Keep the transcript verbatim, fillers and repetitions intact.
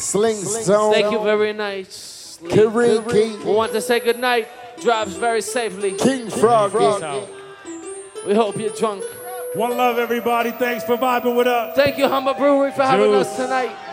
Slingstone. Thank you very nice. Kiriki. We want to say good night. Drives very safely. King Froggy. We hope you're drunk. One love, everybody. Thanks for vibing with us. Thank you, Humber Brewery, for having Juice. us tonight.